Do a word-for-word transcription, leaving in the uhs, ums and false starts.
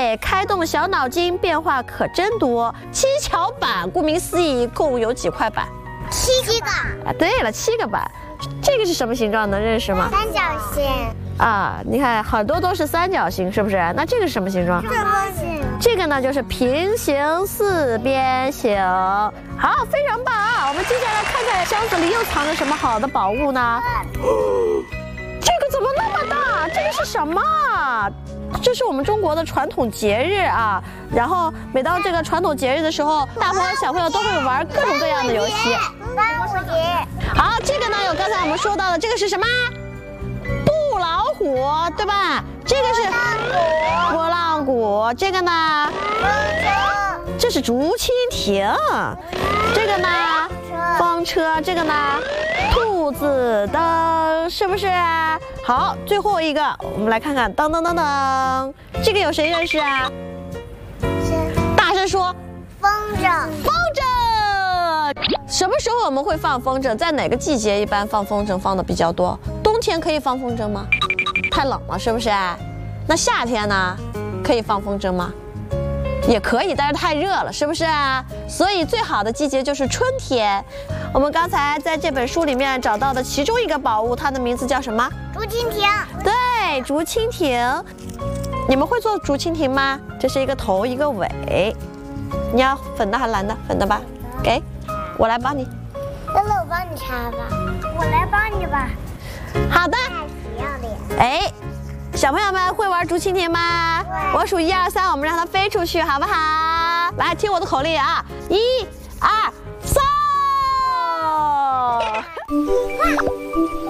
对，开动小脑筋，变化可真多。七巧板，顾名思义，共有几块板？ 七个。 啊，对了，七个板。这个是什么形状？能认识吗？ 三角形。 啊，你看很多都是三角形，是不是？那这个是什么形状？ 正方形。这个呢就是平行四边形。好，非常棒啊！我们接下来看看箱子里又藏着什么好的宝物呢？这个怎么那么大？这个是什么？这是我们中国的传统节日啊。然后每到这个传统节日的时候，大朋友小朋友都会玩各种各样的游戏。 端午节。 好，这个呢有刚才我们说到的，这个是什么？布老虎，对吧？这个是拨浪鼓，这个呢？这是竹蜻蜓，这个呢？风车，这个呢？兔子灯，是不是？好，最后一个，我们来看看，当当当当，这个有谁认识啊？大声说， 风筝。 风筝。什么时候我们会放风筝？在哪个季节一般放风筝放的比较多？冬天可以放风筝吗？太冷了，是不是？那夏天呢？可以放风筝吗？也可以，但是太热了，是不是啊？所以最好的季节就是春天。我们刚才在这本书里面找到的其中一个宝物，它的名字叫什么？ 竹蜻蜓。 对，竹蜻蜓。你们会做竹蜻蜓吗？这是一个头，一个尾。你要粉的还是蓝的？粉的吧。给，我来帮你。 乐乐，我帮你插吧。我来帮你吧。 好的。 不要脸。 哎。小朋友们会玩竹蜻蜓吗？我数一二三，我们让它飞出去，好不好？来，听我的口令啊！一、二、三。